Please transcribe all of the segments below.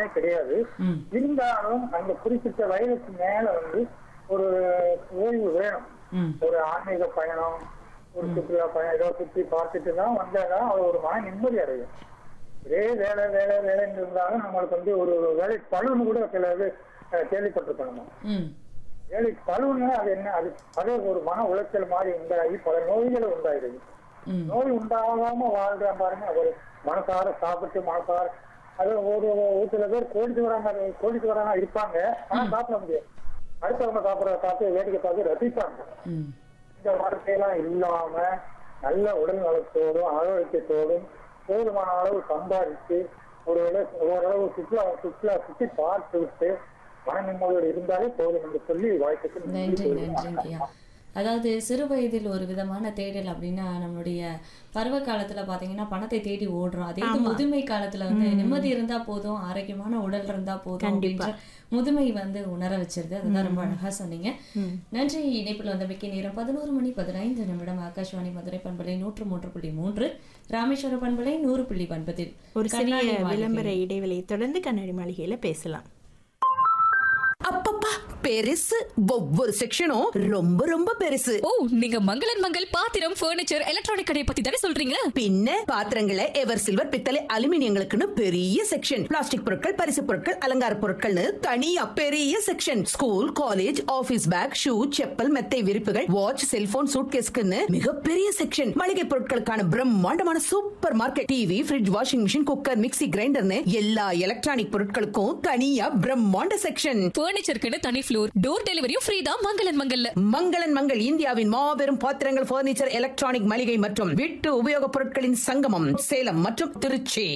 பிரச்சனை கிடையாது. இருந்தாலும் அந்த குறிப்பிட்ட வயதுக்கு மேல ஒரு ஓய்வு வேணும். ஒரு ஆன்மீக பயணம், ஒரு சுற்றுலா பயணம் ஏதோ சுற்றி பார்த்துட்டு தான் வந்தாதான் அது ஒரு மன நிம்மதி அடையும். ஒரே வேலை வேலை வேலைன்னு இருந்தாலும் நம்மளுக்கு ஒரு வேலை பழுன்னு கூட சில இது கேள்விப்பட்டிருக்கணும். வேலை பழுவுன்னா அது என்ன, அது ஒரு மன உளைச்சல் மாதிரி உண்டாகி பல நோய்களை உண்டாயிடுது. நோய் உண்டாகாம வாழ்ற பாருங்க, ஒரு மனசார சாப்பிட்டு மனசார அது ஒரு சில பேர் கோடிச்சுவராங்க இருப்பாங்க, ஆனா சாப்பிட முடியாது. அடுத்தவங்க சாப்பிட்றத பார்த்து வேடிக்கை பார்த்து ரசிப்பாங்க. இந்த வாழ்க்கையெல்லாம் இல்லாம நல்ல உடல் நலத்தோடும் ஆரோக்கியத்தோடும் போதுமான அளவு சம்பாதிச்சு ஓரளவு சுற்றி பார்த்து விட்டு மன நிம்மதியோடு இருந்தாலே போதும் என்று சொல்லி வாழ்க்கைக்கு நன்றி. அதாவது சிறு வயதில் ஒரு விதமான தேடல் அப்படின்னா நம்மளுடைய பருவ காலத்துல பாத்தீங்கன்னா பணத்தை தேடி ஓடுறோம். அதே முதுமை காலத்துல நிம்மதி இருந்தா போதும், ஆரோக்கியமான உடல் இருந்தா போதும் அப்படின்ற முதுமை உணர வச்சிருது. அதுதான் ரொம்ப அழகா சொன்னீங்க. நன்றி. இணைப்புல வந்தமைக்கு நேரம் 11:15 ஆகாஷ்வாணி மதுரை பண்பலை 103.3, ராமேஸ்வர பண்பலை 100.9. ஒரு சிறிய விளம்பர இடைவெளியை தொடர்ந்து கண்ணாடி மாளிகையில பேசலாம். அப்பப்பா பெருசு, ஒவ்வொரு செக்ஷனும் ரொம்ப ரொம்ப பெருசு. ஓ, நீங்க மங்களன் மங்கள் பாத்திரம், பர்னிச்சர், எலக்ட்ரானிக் கடையை பத்தி தானே சொல்றீங்க? பின்ன பாத்திரங்களை எவர் சில்வர், பித்தளை, அலுமினியங்களுக்குன்னு பெரிய செக்ஷன், பிளாஸ்டிக் பொருட்கள், பரிசு பொருட்கள், அலங்கார பொருட்கள்னு தனியா பெரிய section, school college office back, shoe, chappal, மெத்தை விரிப்புகள், வாட்ச், செல்போன், சூட்கேஸ்க்குன்னு மிகப்பெரிய செக்ஷன், மளிகை பொருட்களுக்கான பிரம்மாண்டமான super market, TV, fridge, washing machine, cooker, mixie, கிரைண்டர்னு எல்லா எலக்ட்ரானிக் பொருட்களுக்கும் தனியா பிரம்மாண்ட செக்ஷன். பர்னிச்சருக்கு தனி ஃப்ளோர், டோர் டெலிவரியும் ஃப்ரீ தான் மங்களன் மங்கல்ல. மங்களன் மங்கள் இந்தியாவின் மாபெரும் பாத்திரங்கள், பர்னிச்சர், எலக்ட்ரானிக், மளிகை மற்றும் வீட்டு உபயோகப் பொருட்களின் சங்கமம், சேலம் மற்றும் திருச்சி.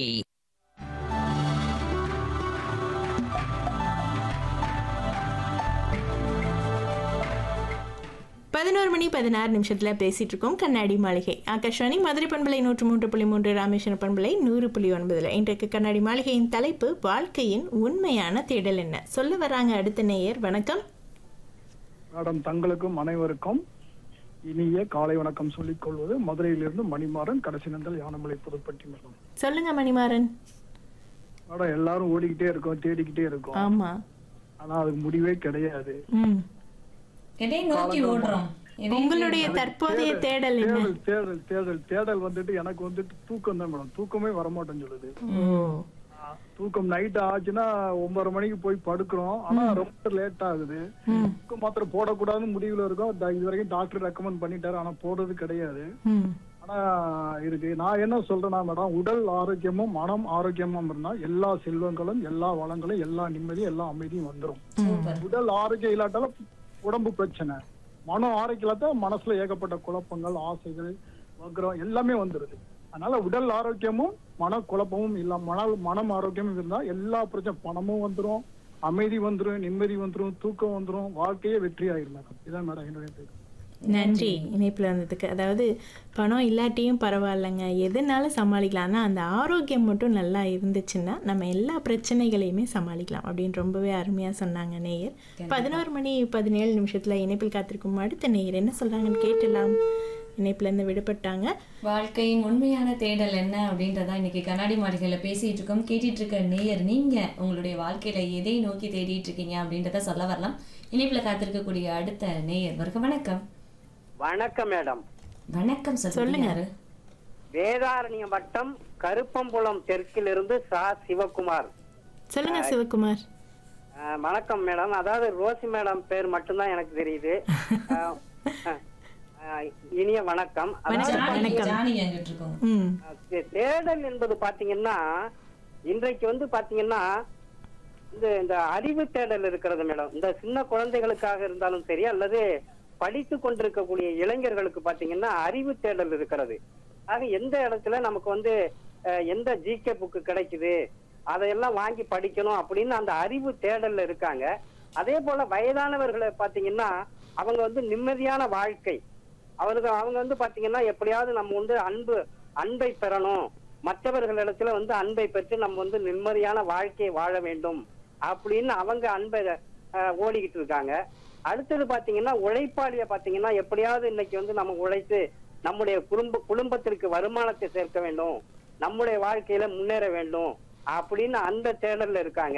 மணி 16 பேசிட்டு இருக்கோம் கண்ணாடி மாளிகை. ஆகாஷ்வாணி மதுரை பண்பலை 103.3, ராமேஸ்வர பண்பலை 100.9. இன்றைக்கு கண்ணாடி மாளிகையின் தலைப்பு வாழ்க்கையின் உண்மையான தேடல் என்ன. சொல்ல வராங்க அடுத்த நேயர். வணக்கம் மேடம். தங்களுக்கும் அனைவருக்கும் இனிய காலை வணக்கம் சொல்லிக் கொள்வது மதுரையிலிருந்து மணிமாறன், கடைசி நந்தல், யானமலை, புதுப்பட்டி. மேடம் சொல்லுங்க மணிமாறன். மேடம், எல்லாரும் ஓடிக்கிட்டே இருக்கோம், தேடிக்கிட்டே இருக்கோம். ஆமா, ஆனா அதுக்கு முடிவே கிடையாது. உங்களுடைய தற்போதைய தேடல் என்ன? தேடல் எனக்கு தூக்கம் தான் மேடம். தூக்கமே வரமாட்டேன்னு சொல்லுது. தூக்கம் நைட் ஆச்சுன்னா 9:30 மணிக்கு போய் படுக்கிறோம், ஆனா ரொம்ப லேட் ஆகுது. தூக்கம் மாத்திரம் போடக்கூடாதுன்னு முடிவுல இருக்கோம். இது வரைக்கும் டாக்டர் ரெக்கமெண்ட் பண்ணிட்டாரு, ஆனா போடுறது கிடையாது. ஆனா இருக்கு. நான் என்ன சொல்றேன்னா மேடம், உடல் ஆரோக்கியமும் மனம் ஆரோக்கியமும் இருந்தா எல்லா செல்வங்களும், எல்லா வளங்களும், எல்லா நிம்மதியும், எல்லா அமைதியும் வந்துடும். உடல் ஆரோக்கியம் இல்லாட்டாலும் உடம்பு பிரச்சனை, மனம் ஆரோக்கியம் மனசுல ஏகப்பட்ட குழப்பங்கள், ஆசைகள், வக்ரம் எல்லாமே வந்துருது. அதனால உடல் ஆரோக்கியமும் மன குழப்பமும் இல்லாம மனம் ஆரோக்கியமும் இருந்தா எல்லா பிரச்சனை, பணமும் வந்துடும், அமைதி வந்துடும், நிம்மதி வந்துடும், தூக்கம் வந்துடும், வாழ்க்கையே வெற்றி ஆயிரும் மேடம். இதான் மேடம் என்னுடைய பேர். நன்றி இணைப்பில் வந்ததுக்கு. அதாவது பணம் இல்லாட்டியும் பரவாயில்லைங்க, எதுனாலும் சமாளிக்கலாம், ஆனால் அந்த ஆரோக்கியம் மட்டும் நல்லா இருந்துச்சுன்னா நம்ம எல்லா பிரச்சனைகளையுமே சமாளிக்கலாம் அப்படின்னு ரொம்பவே அருமையாக சொன்னாங்க நேயர். 11:17 இணைப்பில் காத்திருக்கும் அடுத்த நேயர் என்ன சொல்கிறாங்கன்னு கேட்டலாம். இணைப்புலேருந்து விடுபட்டாங்க. வாழ்க்கையின் உண்மையான தேடல் என்ன அப்படின்றதா இன்னைக்கு கண்ணாடி மாளிகையில் பேசிட்டு இருக்கோம். கேட்டுட்டு இருக்க நேயர், நீங்க உங்களுடைய வாழ்க்கையில எதை நோக்கி தேடிட்டு இருக்கீங்க அப்படின்றத சொல்ல வரலாம். இணைப்புல காத்திருக்கக்கூடிய அடுத்த நேயர். வணக்கம். வணக்கம் மேடம். வணக்கம் சார், சொல்லுங்க. வேதாரண்யம் வட்டம் கருப்பம்புலம் தெற்கிலிருந்து சா சிவகுமார். சொல்லுங்க சிவகுமார். வணக்கம் மேடம். அதாவது ரோசி மேடம் பேர் மட்டும்தான் எனக்கு தெரியுது. இனிய வணக்கம். தேடல் என்பது பாத்தீங்கன்னா இன்றைக்கு பாத்தீங்கன்னா இந்த அறிவு தேடல் இருக்கிறது மேடம். இந்த சின்ன குழந்தைகளுக்காக இருந்தாலும் சரி, அல்லது படித்து கொண்டிருக்கக்கூடிய இளைஞர்களுக்கு பாத்தீங்கன்னா அறிவு தேடல் இருக்கிறது. ஆக எந்த இடத்துல நமக்கு எந்த ஜிகே புக்கு கிடைக்குது அதையெல்லாம் வாங்கி படிக்கணும் அப்படின்னு அந்த அறிவு தேடல்ல இருக்காங்க. அதே போல வயதானவர்களை பாத்தீங்கன்னா அவங்க நிம்மதியான வாழ்க்கை, அவங்க பாத்தீங்கன்னா எப்படியாவது நம்ம அன்பை பெறணும், மற்றவர்களிடத்துல அன்பை பெற்று நம்ம நிம்மதியான வாழ்க்கையை வாழ வேண்டும் அப்படின்னு அவங்க அன்பை ஓடிக்கிட்டு இருக்காங்க. அடுத்தது பாத்தீங்கன்னா உழைப்பாளிய பாத்தீங்கன்னா எப்படியாவது இன்னைக்கு நம்ம உழைத்து நம்முடைய குடும்பத்திற்கு வருமானத்தை சேர்க்க வேண்டும், நம்முடைய வாழ்க்கையில முன்னேற வேண்டும் அப்படின்னு அந்த தேடல்ல இருக்காங்க.